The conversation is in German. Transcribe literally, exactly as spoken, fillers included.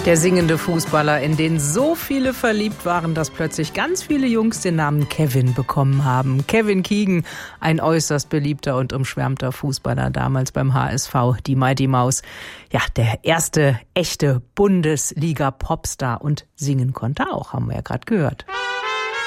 Der singende Fußballer, in den so viele verliebt waren, dass plötzlich ganz viele Jungs den Namen Kevin bekommen haben. Kevin Keegan, ein äußerst beliebter und umschwärmter Fußballer damals beim H S V, die Mighty Mouse. Ja, der erste echte Bundesliga-Popstar und singen konnte auch, haben wir ja gerade gehört.